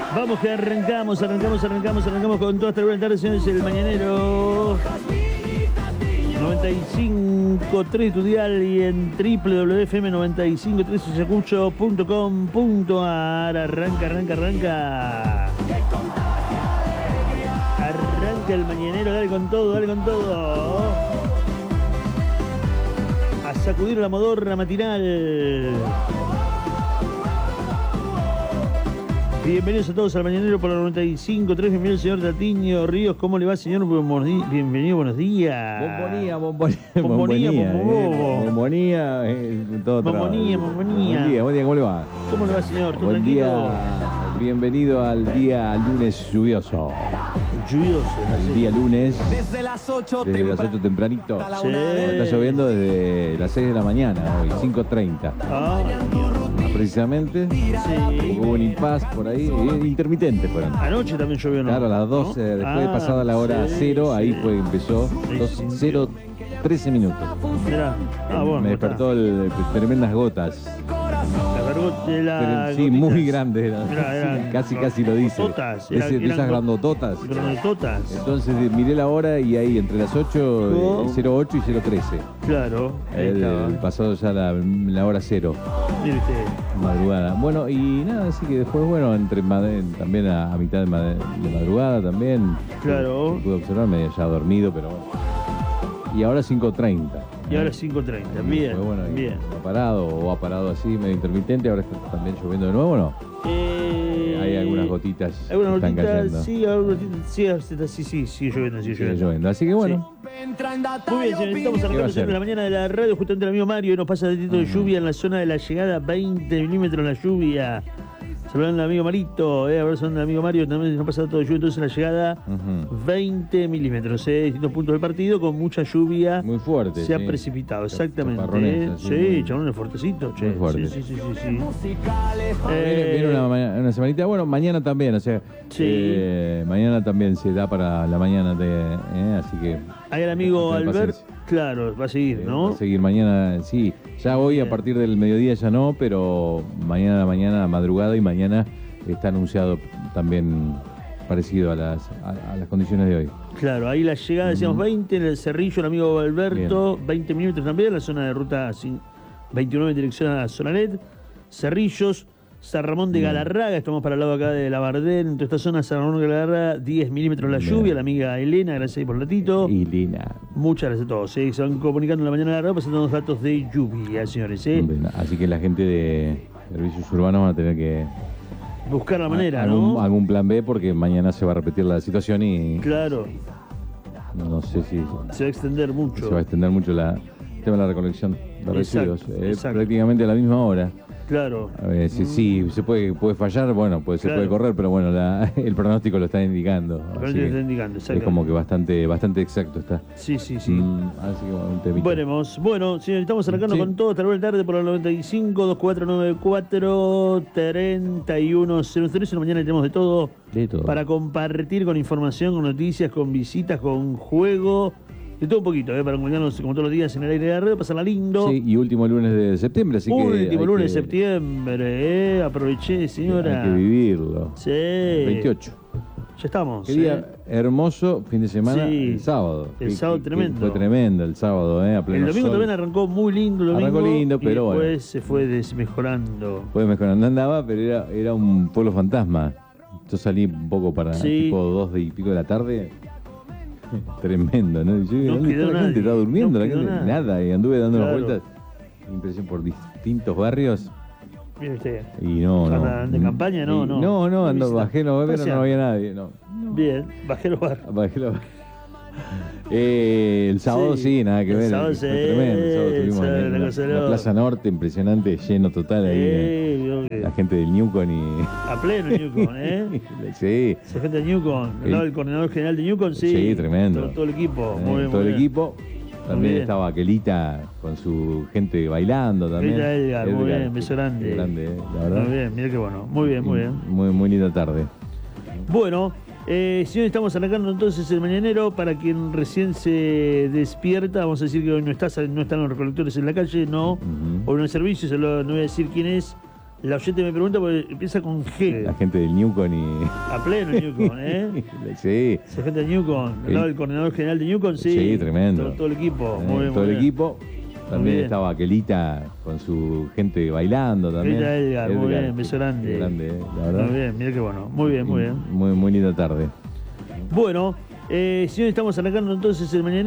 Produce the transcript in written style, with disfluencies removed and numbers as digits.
Vamos que arrancamos con toda esta buena tarde, señores, el Mañanero 95.3 tu dial y en www.fm953sucecucho.com.ar. Arranca el Mañanero, dale con todo. A sacudir la modorra matinal. Bienvenidos a todos al Mañanero por la 95.3. Bienvenido el señor Tatiño Ríos. ¿Cómo le va, señor? Bienvenido, buenos días. Bomboní, todo Buen día, ¿cómo le va? ¿Cómo le va, señor? ¿Todo Buen tranquilo? día, bienvenido al día lunes lluvioso. Lluvioso. El día lunes, Desde las 8 tempranito. Sí. Está lloviendo desde las 6 de la mañana, hoy, 5:30. Ah, Precisamente, sí. hubo un impas por ahí, intermitente fueron. Anoche también llovió, ¿no? Claro, a las 12, ¿No? después de pasada la hora sí, 0, ahí sí. empezó, Sí. 13 minutos. Mirá. Bueno, Me despertó tremendas gotas. Sí, muy grande era. Era Casi lo dice. Gototas, De esas grandototas. Grandototas. Entonces miré la hora y ahí entre las 8, 08 y 0:13. Claro. Ahí estaba. Pasó ya la hora 0, Mire usted. madrugada. Bueno, y nada, así que después, bueno, también a mitad de madrugada también. Claro. Pude observar, medio ya dormido, pero bueno. Y ahora 5:30. Y ahora 5:30. Bien. Fue bueno, Bien. ha parado así, medio intermitente. Ahora está también lloviendo de nuevo, ¿no? Hay algunas gotitas Algunas que están cayendo. gotitas, sí, algunas gotitas, sí, sigue lloviendo. Sigue lloviendo. Así que bueno, Muy bien, señores, estamos ¿Qué va a arrancando hacer? siempre en la mañana de la radio. Justamente el amigo Mario nos pasa datito de lluvia en la zona de la llegada, 20 milímetros la lluvia. Saludando al amigo Marito, abrazando al amigo Mario, también nos pasa todo de lluvia, entonces en la llegada, 20 milímetros, distintos puntos del partido, con mucha lluvia. muy fuerte. Se ha sí. precipitado, exactamente. Chaparrones, así, Sí, muy- chabones fuertecitos, che. muy fuerte. Sí. Viene una semanita. Bueno, mañana también, o sea, Sí. mañana también se da para la mañana así que. Ahí el amigo Tener Albert, paciencia. claro, va a seguir, Va ¿no? a seguir mañana, sí. Ya hoy a partir del mediodía ya no, pero mañana a la mañana, a madrugada y mañana está anunciado también parecido a las condiciones de hoy. Claro, ahí la llegada, decíamos 20 en el Cerrillo, el amigo Alberto, 20 milímetros también en la zona de ruta 29 en dirección a Sonalet, Cerrillos, San Ramón de Galarraga, estamos para el lado acá de la Bardén, en toda esta zona, San Ramón de Galarraga, 10 milímetros la Bien. lluvia, la amiga Elena, gracias ahí por el ratito. Y Lina. Muchas gracias a todos, se van comunicando en la mañana de la radio, pasando los datos de lluvia, señores. Así que la gente de servicios urbanos van a tener que Buscar la manera, algún, ¿no? algún plan B porque mañana se va a repetir la situación y Claro, no sé si se va a extender mucho. se va a extender mucho el tema de la recolección de residuos. Exacto. Prácticamente a la misma hora. Claro. Sí, se puede fallar, bueno, se Claro. puede correr, pero bueno, el pronóstico lo está indicando. Pero Así te que está indicando, es exactamente. como que bastante exacto está. Sí. Así que bueno, un temita. Veremos. Bueno, señores, estamos arrancando Sí. con todo. Hasta la tarde por el 95 2494 3103. En la mañana tenemos de todo De todo. para compartir con información, con noticias, con visitas, con juego. De todo un poquito, para comunicarnos como todos los días en el aire de la red, pasarla lindo. Sí, y último lunes de septiembre, así que Último hay lunes de que- septiembre, aproveché, señora. Hay que vivirlo. Sí. 28. Ya estamos. Qué día hermoso fin de semana, Sí. el sábado. El sábado tremendo. Fue tremendo el sábado, a pleno El domingo sol. también arrancó muy lindo. El domingo, Arrancó lindo, pero y después bueno. se fue desmejorando. Fue mejor, no andaba, pero era un pueblo fantasma. Yo salí un poco para Sí. tipo 2 y pico de la tarde. Tremendo, ¿no? Yo, No ¿dónde quedó está la gente? nadie, Estaba durmiendo, no la quedó gente, nada. nada. Y anduve dando unas Claro. vueltas. Impresión por distintos barrios. Mire usted. Y no. ¿Anda de campaña? No, Y- no. No, Visita. bajé los barrios, Paseando. no había nadie. No. Bien, bajé los bar. Bajé los el sábado sí, nada que El ver. sábado fue sí, tremendo. El sábado estuvimos sábado en la la cosa la loca. Plaza Norte, impresionante, lleno total ahí. Vio que La gente del Newcon y. a pleno Newcon, Sí. Se gente de Newcon. Sí. ¿No? El coordinador general de Newcon, sí. Sí, tremendo. Todo el equipo. Muy bien, todo muy el bien. equipo. También bien. estaba Aquelita con su gente bailando también. Aquelita Edgar, muy bien, beso qué grande. grande, la verdad. Muy bien, mira qué bueno. Muy bien, muy bien. Muy linda tarde. Bueno, señores, estamos arrancando entonces el mañanero. Para quien recién se despierta, vamos a decir que hoy no están los recolectores en la calle, no. Ujú. Hoy no hay servicio, no voy a decir quién es. La oyente me pregunta porque empieza con G. La gente del Newcon y... A pleno Newcon, ¿eh? Sí. Esa gente de Newcon, ¿no? El coordinador general de Newcon, sí. Sí, tremendo. Todo el equipo, muy bien. Todo muy el bien. equipo. También estaba Aquelita con su gente bailando también. Aquelita Edgar, muy bien, beso grande. Qué grande, la verdad. Muy bien, mira qué bueno. Muy bien, muy bien. Muy linda tarde. Bueno, señores, estamos arrancando entonces el mañana.